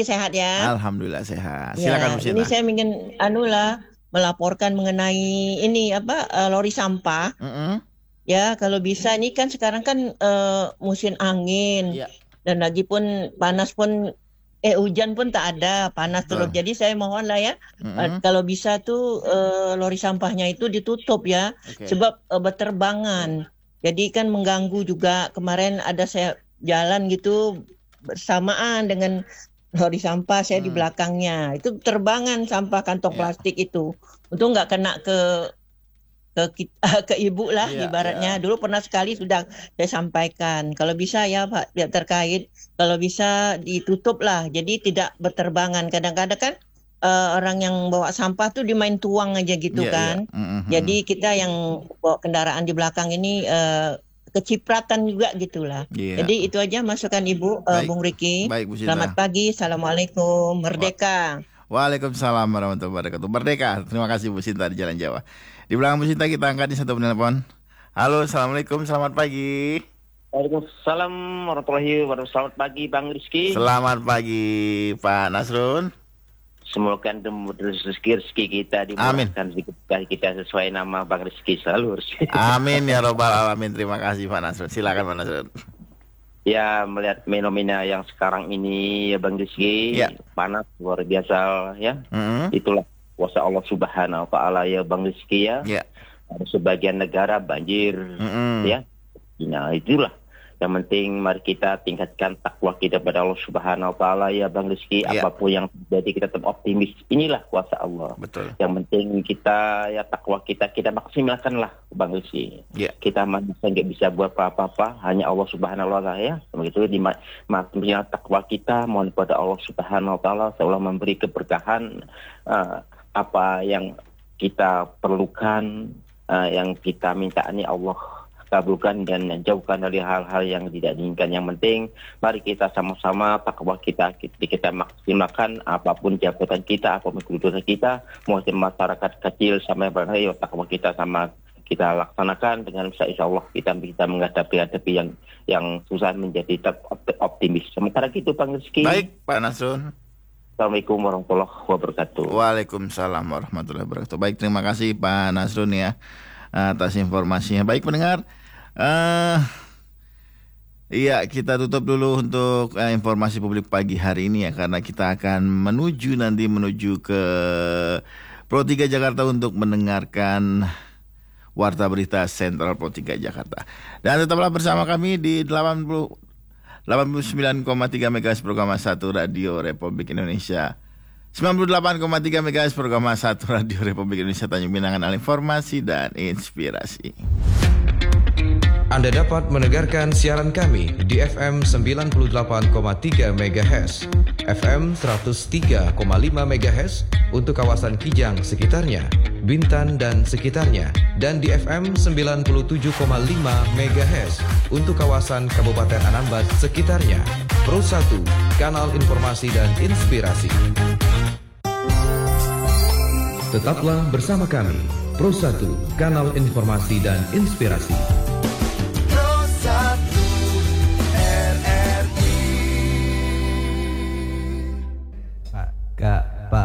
Riki sehat ya? Alhamdulillah sehat. Ya, Silakan Bu Sinta. ini saya ingin melaporkan mengenai ini lori sampah. Ya, kalau bisa ini kan sekarang kan musim angin Iya. dan lagi pun panas pun hujan pun tak ada, panas terus. Jadi saya mohon lah ya, kalau bisa tuh lori sampahnya itu ditutup ya, sebab berterbangan. Jadi kan mengganggu juga. Kemarin ada saya jalan gitu bersamaan dengan lori sampah, saya di belakangnya. Itu terbangan sampah kantong plastik itu. Untung nggak kena ke ibu lah ibaratnya. Dulu pernah sekali sudah saya sampaikan. Kalau bisa ya Pak pihak terkait, kalau bisa ditutup lah. Jadi tidak berterbangan. Kadang-kadang kan orang yang bawa sampah tuh dimain tuang aja gitu kan. Jadi kita yang bawa kendaraan di belakang ini kecipratan juga gitulah. Jadi itu aja masukan Ibu, Bung Riki. Baik, Bu Sinta. Selamat pagi, assalamualaikum, merdeka. Waalaikumsalam warahmatullahi wabarakatuh. Merdeka. Terima kasih Bu Sinta di Jalan Jawa. Di belakang Bu Sinta kita angkat di satu penelpon. Halo, assalamualaikum, selamat pagi. Waalaikumsalam warahmatullahi wabarakatuh. Selamat pagi Bang Rizky. Selamat pagi Pak Nasrun. Semoga rezeki kita dimudahkan kita sesuai nama Bang Rizky selalu. Amin ya robbal alamin. Terima kasih Pak Nasrun. Silakan Pak Nasrun. Ya, melihat fenomena yang sekarang ini ya Bang Rizky, panas luar biasa ya. Itulah kuasa Allah Subhanahu wa taala ya Bang Rizky ya. Ada sebagian negara banjir ya. Nah, itulah yang penting mari kita tingkatkan takwa kita pada Allah Subhanahu wa taala ya Bang Rizky. Apapun yang terjadi kita tetap optimis. Inilah kuasa Allah. Betul. Yang penting kita ya takwa kita maksimalkanlah Bang Rizky. Kita manusia nggak bisa buat apa-apa, hanya Allah Subhanahu wa taala ya. Begitu di maksimalkan takwa kita, mohon kepada Allah Subhanahu wa taala seolah memberi keberkahan apa yang kita perlukan, yang kita minta ini Allah kabulkan dan jauhkan dari hal-hal yang tidak diinginkan. Yang penting mari kita sama-sama takwa kita maksimalkan apapun jabatan kita, apapun kedudukan kita, mau masyarakat kecil sampai berapa takwa kita sama kita laksanakan dengan insya Allah kita menghadapi yang susah menjadi optimis. Sementara itu Bang Rizky. Baik Pak Nasrun. Assalamualaikum warahmatullahi wabarakatuh. Waalaikumsalam warahmatullahi wabarakatuh. Baik, terima kasih Pak Nasrun ya atas informasinya. Baik pendengar, iya kita tutup dulu untuk informasi publik pagi hari ini ya, karena kita akan menuju ke Pro 3 Jakarta untuk mendengarkan Warta Berita Sentral Pro 3 Jakarta. Dan tetaplah bersama kami di 89,3 MHz program 1 Radio Republik Indonesia, 98,3 MHz program 1 Radio Republik Indonesia Tanjung Pinang, dengan informasi dan inspirasi. Anda dapat mendengarkan siaran kami di FM 98,3 MHz, FM 103,5 MHz untuk kawasan Kijang sekitarnya, Bintan dan sekitarnya, dan di FM 97,5 MHz untuk kawasan Kabupaten Anambas sekitarnya. Pro 1, kanal informasi dan inspirasi. Tetaplah bersama kami, Pro 1, kanal informasi dan inspirasi.